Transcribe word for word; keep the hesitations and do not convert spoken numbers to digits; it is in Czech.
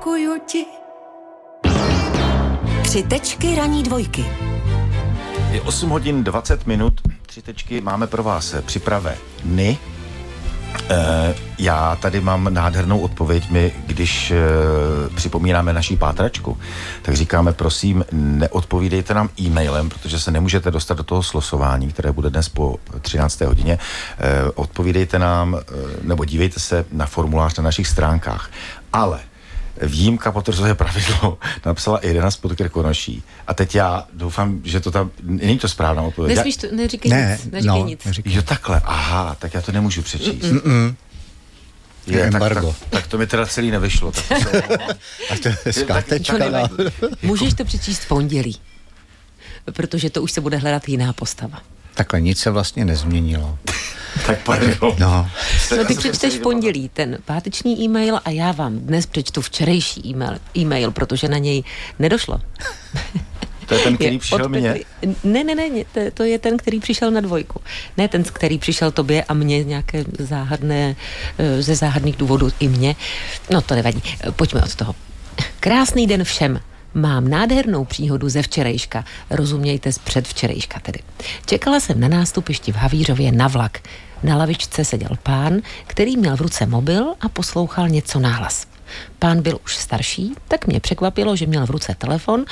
děkuju ti. Tři tečky ranní dvojky. Je osm hodin dvacet minut, tři tečky máme pro vás připraveny. E, já tady mám nádhernou odpověď. My, když e, připomínáme naší pátračku, tak říkáme, prosím, neodpovídejte nám e-mailem, protože se nemůžete dostat do toho slosování, které bude dnes po třinácté hodině. E, odpovídejte nám, e, nebo dívejte se na formulář na našich stránkách. Ale výjimka potvrzuje pravidlo, napsala Irena z Podkrkonoší. A teď já doufám, že to tam, není to správná odpověď. Nesmíš to, neříkej ne, nic, neříkej no, nic. Neříkej. Jo, takhle, aha, tak já to nemůžu přečíst. Mm-mm. Je, Je tak, embargo. tak, tak to mi teda celý nevyšlo. Tak to se... A to je skátečka. To nevadí. Můžeš to přečíst v pondělí, protože to už se bude hledat jiná postava. Takhle nic se vlastně nezměnilo. tak pardon. No. No ty přečteš v pondělí ten páteční e-mail a já vám dnes přečtu včerejší e-mail, e-mail protože na něj nedošlo. To je ten, který přišel mně? Ne, ne, ne, to, to je ten, který přišel na dvojku. Ne ten, který přišel tobě a mně nějaké záhadné, ze záhadných důvodů i mně. No to nevadí, pojďme od toho. Krásný den všem. Mám nádhernou příhodu ze včerejška, rozumějte z předvčerejška tedy. Čekala jsem na nástupišti v Havířově na vlak. Na lavičce seděl pán, který měl v ruce mobil a poslouchal něco nahlas. Pán byl už starší, tak mě překvapilo, že měl v ruce telefon